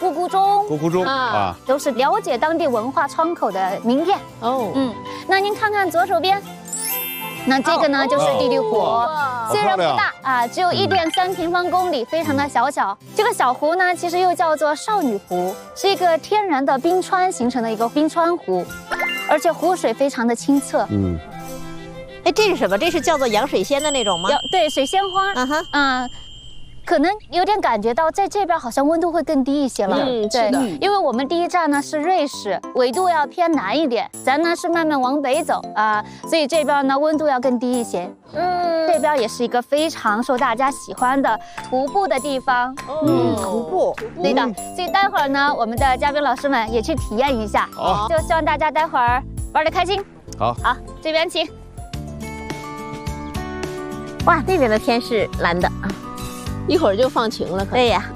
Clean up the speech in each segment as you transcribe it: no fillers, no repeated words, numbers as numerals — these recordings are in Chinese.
咕咕钟， 咕咕钟啊， 都是了解当地文化窗口的名片。那您看看左手边。 那这个呢，就是地绿湖，虽然不大啊，只有1.3平方公里，非常的小巧。这个小湖呢，其实又叫做少女湖，是一个天然的冰川形成的一个冰川湖，而且湖水非常的清澈。 哎，这是什么？这是叫做洋水仙的那种吗？ 对，水仙花。可能有点感觉到，在这边好像温度会更低一些了。 是的， 因为我们第一站呢是瑞士，纬度要偏南一点，咱呢是慢慢往北走啊，所以这边呢温度要更低一些。这边也是一个非常受大家喜欢的徒步的地方。 徒步， 对的。所以待会儿呢，我们的嘉宾老师们也去体验一下，就希望大家待会儿玩得开心。 好， 这边请。 哇，那边的天是蓝的。 一会儿就放晴了， 对呀。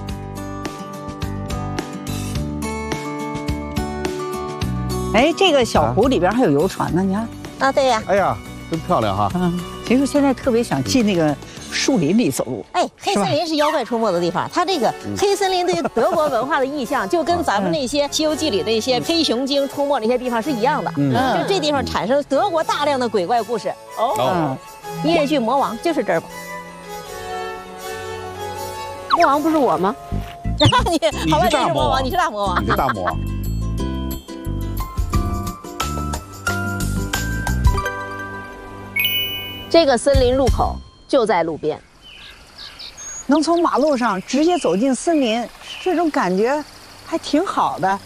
哎，这个小湖里边还有游船呢，你看。 啊，对呀。 哎呀，真漂亮哈。 其实现在特别想进那个树林里走路。 哎，黑森林是妖怪出没的地方，它这个黑森林对德国文化的意象，就跟咱们那些《西游记》里那些黑熊精出没那些地方是一样的。就这地方产生德国大量的鬼怪故事。音乐剧《魔王》就是这儿吧？ 魔王不是我吗？ 你好吧，你是魔王，你是大魔王， 你是大魔王。 这个森林入口就在路边， 能从马路上直接走进森林，这种感觉还挺好的。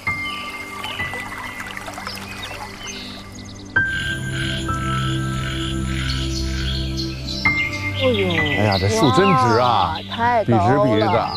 哎呀，这树真直啊， 太高了， 笔直笔直的。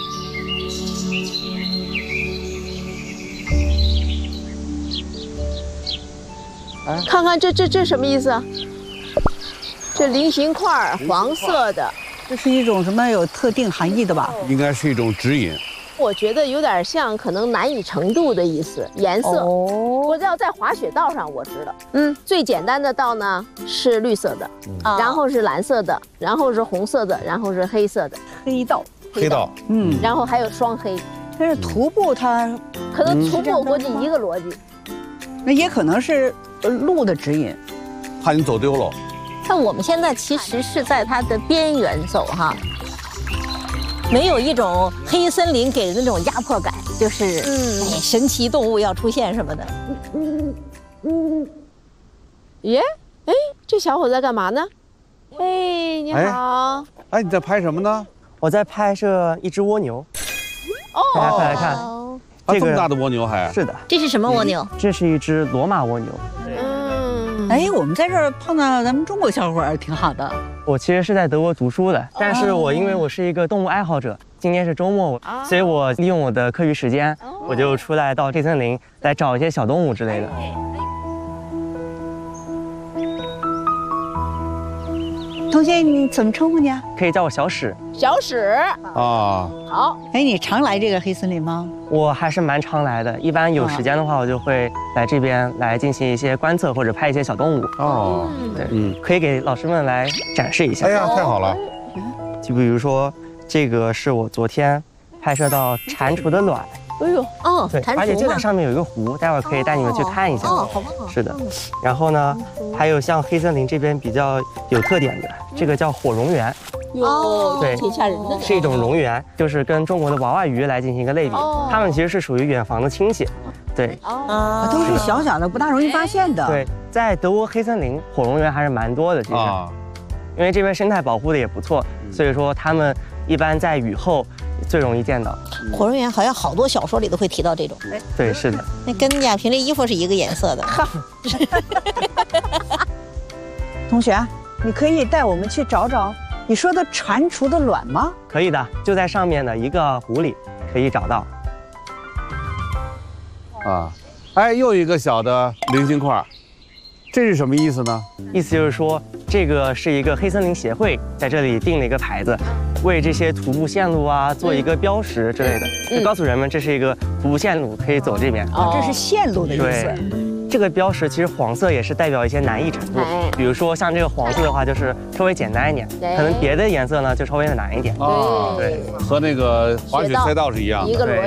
看看这什么意思啊？这菱形块黄色的， 这是一种什么有特定含义的吧？ 应该是一种指引。 我觉得有点像可能难以程度的意思。颜色，我知道在滑雪道上我知道，最简单的道呢是绿色的，然后是蓝色的，然后是红色的，然后是黑色的。 黑道， 然后还有双黑。 但是徒步它可能徒步我估计一个逻辑， 那也可能是路的指引， 怕你走丢了。 但我们现在其实是在它的边缘走哈。 没有一种黑森林给人的那种压迫感，就是神奇动物要出现什么的。 耶，哎，这小伙子在干嘛呢？嘿，你好。 哎，你在拍什么呢？ 我在拍摄一只蜗牛。大家快来看， 这么大的蜗牛还？ 是的。 这是什么蜗牛？ 这是一只罗马蜗牛。 哎，我们在这儿碰到咱们中国小伙儿，挺好的。 我其实是在德国读书的，但是我因为我是一个动物爱好者，今天是周末，所以我利用我的课余时间，我就出来到黑森林来找一些小动物之类的。 同学，你怎么称呼你啊？ 可以叫我小史。 小史啊， 好。 哎，你常来这个黑森林吗？ 我还是蛮常来的，一般有时间的话，我就会来这边来进行一些观测或者拍一些小动物。 哦， 对，可以给老师们来展示一下。 哎呀，太好了！ 就比如说，这个是我昨天拍摄到蟾蜍的卵。 哎呦， 对，而且就在上面有一个湖，待会儿可以带你们去看一下。 好棒啊！ 是的，然后呢，还有像黑森林这边比较有特点的，这个叫火蝾螈。对， 挺吓人的。 是一种蝾螈，就是跟中国的娃娃鱼来进行一个类比，它们其实是属于远房的亲戚。对， 都是小小的，不大容易发现的。 对，在德国黑森林，火蝾螈还是蛮多的，其实，因为这边生态保护的也不错，所以说它们一般在雨后最容易见到。 火蝾螈好像好多小说里都会提到这种。 对，是的。 那跟亚萍的衣服是一个颜色的。 同学，你可以带我们去找找你说的蟾蜍的卵吗？ 可以的，就在上面的一个湖里可以找到。 啊，哎，又一个小的菱形块，这是什么意思呢？ 意思就是说，这个是一个黑森林协会在这里定了一个牌子，为这些徒步线路啊做一个标识之类的，就告诉人们这是一个徒步线路，可以走这边。 这是线路的意思。 对。这个标识其实黄色也是代表一些难易程度，比如说像这个黄色的话，就是稍微简单一点，可能别的颜色呢就稍微的难一点。 对，和那个滑雪赛道是一样的。 一个逻辑。